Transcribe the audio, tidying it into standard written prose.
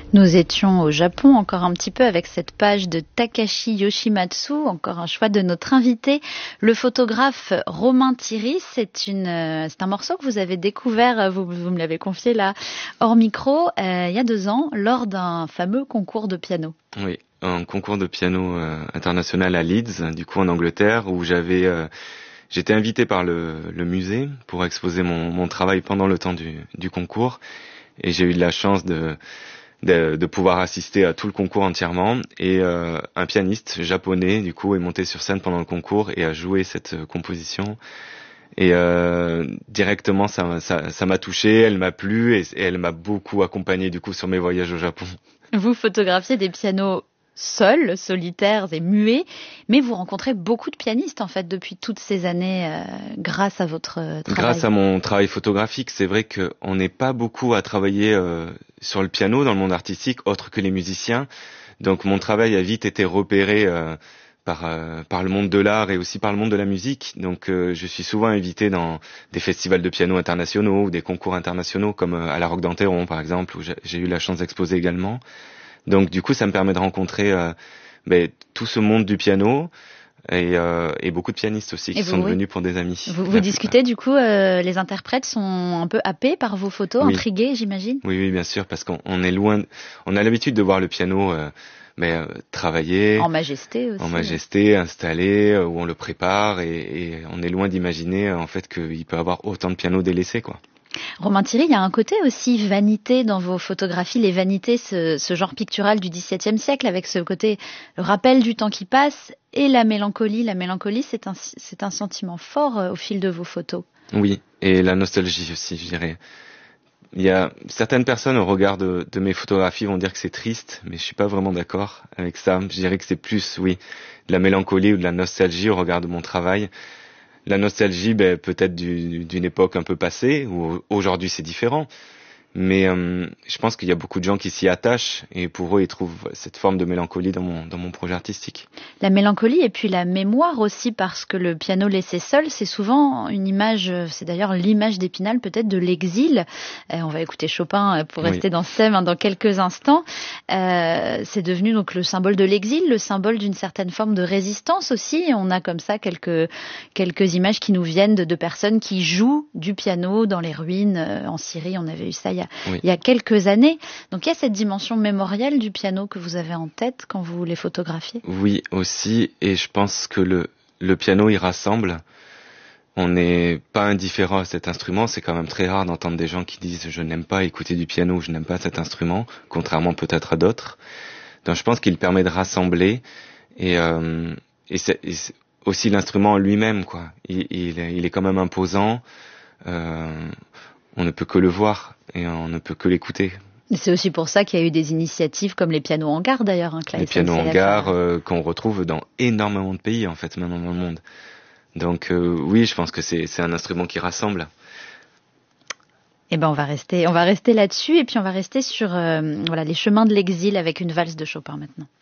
Nous étions au Japon encore un petit peu avec cette page de Takashi Yoshimatsu, encore un choix de notre invité, le photographe Romain Thierry. C'est un morceau que vous avez découvert, vous me l'avez confié là, hors micro, il y a 2 ans, lors d'un fameux concours de piano. Oui, un concours de piano international à Leeds, du coup en Angleterre, où j'étais invité par le musée pour exposer mon travail pendant le temps du concours. Et j'ai eu de la chance de pouvoir assister à tout le concours entièrement, et un pianiste japonais du coup est monté sur scène pendant le concours et a joué cette composition, et directement ça m'a touché, elle m'a plu, et elle m'a beaucoup accompagné du coup sur mes voyages au Japon. Vous photographiez des pianos seuls, solitaires et muets, mais vous rencontrez beaucoup de pianistes en fait depuis toutes ces années grâce à votre travail. Grâce à mon travail photographique, c'est vrai qu'on n'est pas beaucoup à travailler sur le piano dans le monde artistique, autre que les musiciens. Donc mon travail a vite été repéré par le monde de l'art et aussi par le monde de la musique. Donc je suis souvent invité dans des festivals de piano internationaux ou des concours internationaux, comme à la Roque d'Anteron par exemple, où j'ai eu la chance d'exposer également. Donc du coup ça me permet de rencontrer tout ce monde du piano, et beaucoup de pianistes aussi qui sont devenus pour des amis. Vous discutez du coup, les interprètes sont un peu happés par vos photos, oui. Intrigués j'imagine. Oui, bien sûr, parce qu'on est loin, on a l'habitude de voir le piano travailler en majesté aussi. En majesté, installé, où on le prépare, et on est loin d'imaginer en fait qu'il peut avoir autant de pianos délaissés, quoi. Romain Thierry, il y a un côté aussi vanité dans vos photographies, les vanités, ce genre pictural du XVIIe siècle, avec ce côté, le rappel du temps qui passe, et la mélancolie. La mélancolie, c'est un sentiment fort au fil de vos photos. Oui, et la nostalgie aussi, je dirais. Il y a certaines personnes au regard de mes photographies vont dire que c'est triste, mais je suis pas vraiment d'accord avec ça. Je dirais que c'est plus, oui, de la mélancolie ou de la nostalgie au regard de mon travail. La nostalgie, peut-être d'une époque un peu passée, où aujourd'hui c'est différent. Mais je pense qu'il y a beaucoup de gens qui s'y attachent, et pour eux, ils trouvent cette forme de mélancolie dans mon projet artistique. La mélancolie et puis la mémoire aussi, parce que le piano laissé seul, c'est souvent une image, c'est d'ailleurs l'image d'Épinal peut-être de l'exil. On va écouter Chopin pour rester dans ce thème dans quelques instants. C'est devenu donc le symbole de l'exil, le symbole d'une certaine forme de résistance aussi. On a comme ça quelques images qui nous viennent de personnes qui jouent du piano dans les ruines en Syrie. On avait eu ça il y a quelques années. Donc il y a cette dimension mémorielle du piano que vous avez en tête quand vous les photographiez. Oui, aussi, et je pense que le piano, il rassemble. On n'est pas indifférent à cet instrument. C'est quand même très rare d'entendre des gens qui disent « je n'aime pas écouter du piano, je n'aime pas cet instrument », contrairement peut-être à d'autres. Donc je pense qu'il permet de rassembler, et c'est aussi l'instrument lui-même, quoi. Il est quand même imposant. On ne peut que le voir et on ne peut que l'écouter. C'est aussi pour ça qu'il y a eu des initiatives comme les pianos en gare d'ailleurs. Les pianos en gare qu'on retrouve dans énormément de pays en fait, maintenant dans le monde. Donc oui, je pense que c'est un instrument qui rassemble. Eh ben on va rester là-dessus, et puis on va rester sur les chemins de l'exil avec une valse de Chopin maintenant.